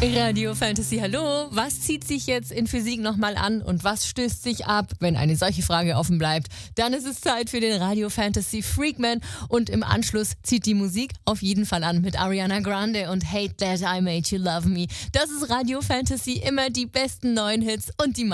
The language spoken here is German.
Radio Fantasy, hallo. Was zieht sich jetzt in Physik nochmal an und was stößt sich ab? Wenn eine solche Frage offen bleibt, dann ist es Zeit für den Radio Fantasy Freakman und im Anschluss zieht die Musik auf jeden Fall an mit Ariana Grande und Hate That I Made You Love Me. Das ist Radio Fantasy, immer die besten neuen Hits und die